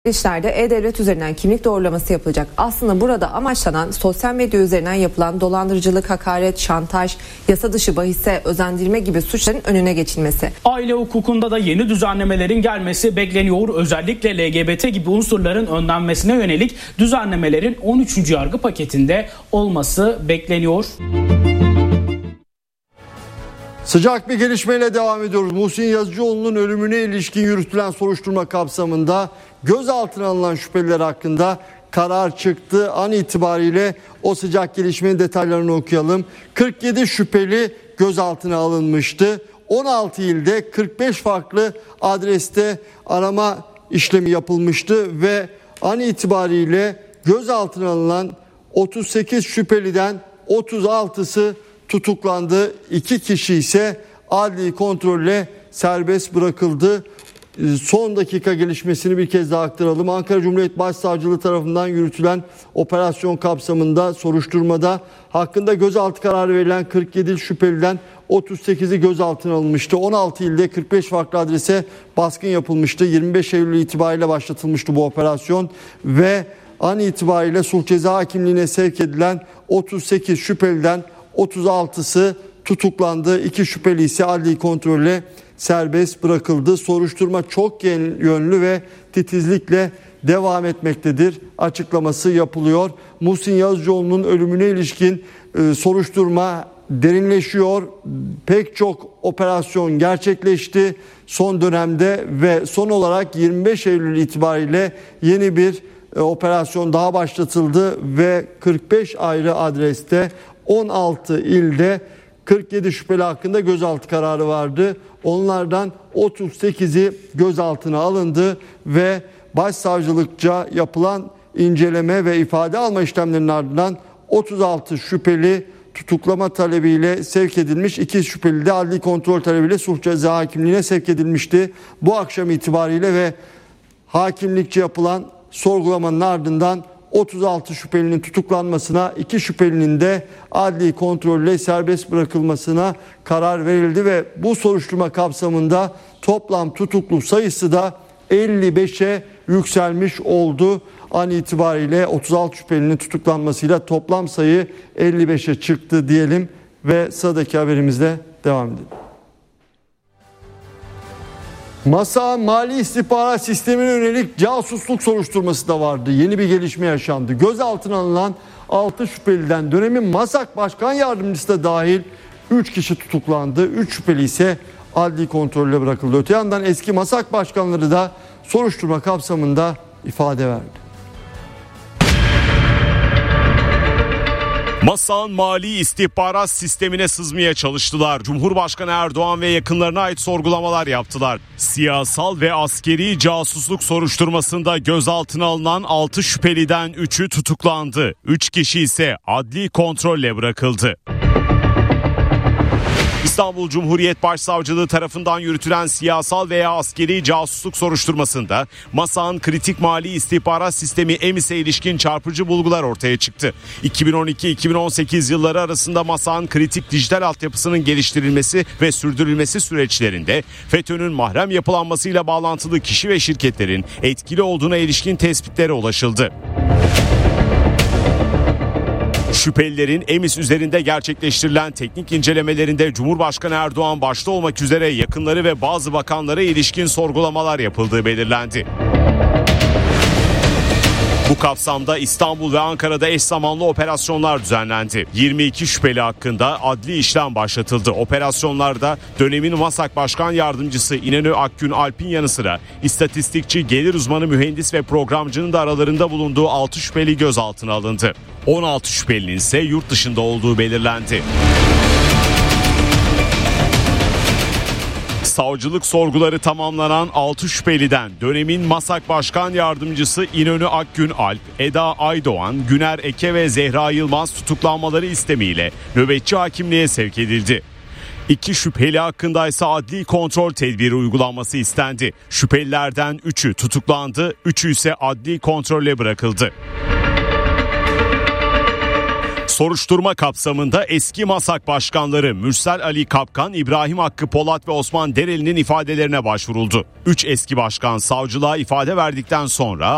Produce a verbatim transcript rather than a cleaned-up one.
İşlerde E-Devlet üzerinden kimlik doğrulaması yapılacak. Aslında burada amaçlanan sosyal medya üzerinden yapılan dolandırıcılık, hakaret, şantaj, yasa dışı bahise özendirme gibi suçların önüne geçilmesi. Aile hukukunda da yeni düzenlemelerin gelmesi bekleniyor. Özellikle L G B T gibi unsurların önlenmesine yönelik düzenlemelerin on üçüncü yargı paketinde olması bekleniyor. Sıcak bir gelişmeyle devam ediyoruz. Muhsin Yazıcıoğlu'nun ölümüne ilişkin yürütülen soruşturma kapsamında gözaltına alınan şüpheliler hakkında karar çıktı. An itibariyle o sıcak gelişmenin detaylarını okuyalım. kırk yedi şüpheli gözaltına alınmıştı. on altı ilde kırk beş farklı adreste arama işlemi yapılmıştı ve an itibariyle gözaltına alınan otuz sekiz şüpheliden otuz altısı tutuklandı. iki kişi ise adli kontrolle serbest bırakıldı. Son dakika gelişmesini bir kez daha aktaralım. Ankara Cumhuriyet Başsavcılığı tarafından yürütülen operasyon kapsamında soruşturmada hakkında gözaltı kararı verilen kırk yedi şüpheliden otuz sekizi gözaltına alınmıştı. on altı ilde kırk beş farklı adrese baskın yapılmıştı. yirmi beş Eylül itibariyle başlatılmıştı bu operasyon ve an itibariyle sulh ceza hakimliğine sevk edilen otuz sekiz şüpheliden otuz altısı tutuklandı. iki şüpheli ise adli kontrolle serbest bırakıldı. Soruşturma çok yönlü ve titizlikle devam etmektedir açıklaması yapılıyor. Muhsin Yazıcıoğlu'nun ölümüne ilişkin e, soruşturma derinleşiyor. Pek çok operasyon gerçekleşti son dönemde ve son olarak yirmi beş Eylül itibariyle yeni bir e, operasyon daha başlatıldı ve kırk beş ayrı adreste on altı ilde kırk yedi şüpheli hakkında gözaltı kararı vardı. Onlardan otuz sekizi gözaltına alındı ve başsavcılıkça yapılan inceleme ve ifade alma işlemlerinin ardından otuz altı şüpheli tutuklama talebiyle sevk edilmiş. iki şüpheli de adli kontrol talebiyle sulh ceza hakimliğine sevk edilmişti. Bu akşam itibariyle ve hakimlikçe yapılan sorgulamanın ardından otuz altı şüphelinin tutuklanmasına, iki şüphelinin de adli kontrolle serbest bırakılmasına karar verildi ve bu soruşturma kapsamında toplam tutuklu sayısı da elli beşe yükselmiş oldu. An itibariyle otuz altı şüphelinin tutuklanmasıyla toplam sayı elli beşe çıktı diyelim ve sıradaki haberimizle devam edelim. Masa Mali İstihbarat Sistemi'ne yönelik casusluk soruşturması da vardı. Yeni bir gelişme yaşandı. Gözaltına alınan altı şüpheliden dönemin MASAK Başkan Yardımcısı da dahil üç kişi tutuklandı. üç şüpheli ise adli kontrolle bırakıldı. Öte yandan eski MASAK başkanları da soruşturma kapsamında ifade verdi. MASAK'ın Mali İstihbarat Sistemi'ne sızmaya çalıştılar. Cumhurbaşkanı Erdoğan ve yakınlarına ait sorgulamalar yaptılar. Siyasal ve askeri casusluk soruşturmasında gözaltına alınan altı şüpheliden üçü tutuklandı. üç kişi ise adli kontrolle bırakıldı. İstanbul Cumhuriyet Başsavcılığı tarafından yürütülen siyasal veya askeri casusluk soruşturmasında MASAK'ın kritik mali istihbarat sistemi EMİS'e ilişkin çarpıcı bulgular ortaya çıktı. iki bin on iki iki bin on sekiz yılları arasında MASAK'ın kritik dijital altyapısının geliştirilmesi ve sürdürülmesi süreçlerinde FETÖ'nün mahrem yapılanmasıyla bağlantılı kişi ve şirketlerin etkili olduğuna ilişkin tespitlere ulaşıldı. Şüphelilerin EMİS üzerinde gerçekleştirilen teknik incelemelerinde Cumhurbaşkanı Erdoğan başta olmak üzere yakınları ve bazı bakanlara ilişkin sorgulamalar yapıldığı belirlendi. Bu kapsamda İstanbul ve Ankara'da eş zamanlı operasyonlar düzenlendi. yirmi iki şüpheli hakkında adli işlem başlatıldı. Operasyonlarda dönemin MASAK Başkan Yardımcısı İnönü Akgün Alp'in yanı sıra istatistikçi, gelir uzmanı, mühendis ve programcının da aralarında bulunduğu altı şüpheli gözaltına alındı. on altı şüphelinin ise yurt dışında olduğu belirlendi. Savcılık sorguları tamamlanan altı şüpheliden dönemin MASAK Başkan Yardımcısı İnönü Akgün Alp, Eda Aydoğan, Güner Eke ve Zehra Yılmaz tutuklanmaları istemiyle nöbetçi hakimliğe sevk edildi. İki şüpheli hakkında ise adli kontrol tedbiri uygulanması istendi. Şüphelilerden üçü tutuklandı, üçü ise adli kontrolle bırakıldı. Soruşturma kapsamında eski MASAK başkanları Mürsel Ali Kapkan, İbrahim Hakkı Polat ve Osman Dereli'nin ifadelerine başvuruldu. Üç eski başkan savcılığa ifade verdikten sonra